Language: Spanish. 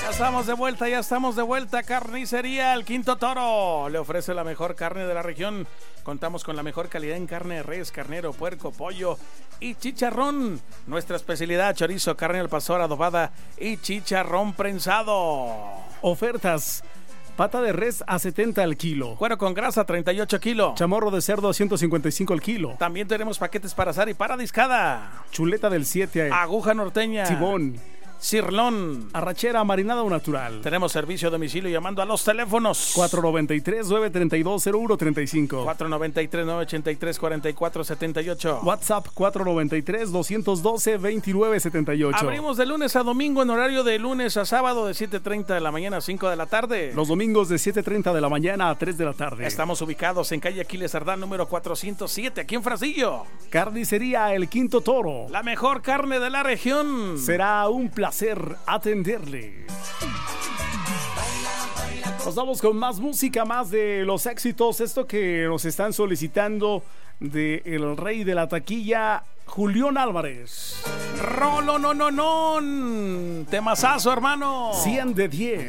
Ya estamos de vuelta. Carnicería El Quinto Toro le ofrece la mejor carne de la región. Contamos con la mejor calidad en carne de res, carnero, puerco, pollo y chicharrón. Nuestra especialidad: chorizo, carne al pastor adobada y chicharrón prensado. Ofertas: pata de res a 70 al kilo, Cuero con grasa 38 kilos, chamorro de cerdo a 155 al kilo, También tenemos paquetes para asar y para discada, chuleta del 7, aguja norteña, tibón, cirlón, arrachera marinada o natural. Tenemos servicio a domicilio llamando a los teléfonos 493-932-0135, 493-983-4478, WhatsApp 493-212-2978. Abrimos de lunes a domingo en horario de lunes a sábado de 7:30 de la mañana a 5 de la tarde. Los domingos de 7:30 de la mañana a 3 de la tarde. Estamos ubicados en calle Aquiles Sardán número 407, aquí en Fresillo. Carnicería El Quinto Toro. La mejor carne de la región. Será un placer atenderle. Nos vamos con más música, más de los éxitos. Esto que nos están solicitando de el rey de la taquilla, Julián Álvarez. Rolo no. Temazazo, hermano. 100 de 10.